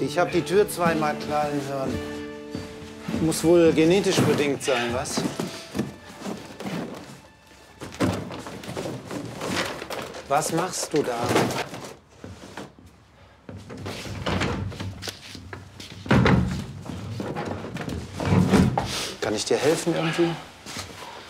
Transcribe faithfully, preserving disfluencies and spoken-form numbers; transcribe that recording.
Ich habe die Tür zweimal knallen hören. Muss wohl genetisch bedingt sein, was? Was machst du da? Kann ich dir helfen irgendwie?